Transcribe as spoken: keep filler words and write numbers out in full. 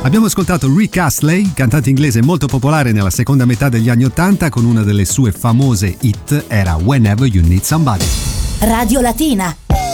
Abbiamo ascoltato Rick Astley, cantante inglese molto popolare nella seconda metà degli anni ottanta, con una delle sue famose hit era Whenever You Need Somebody. Radio Latina.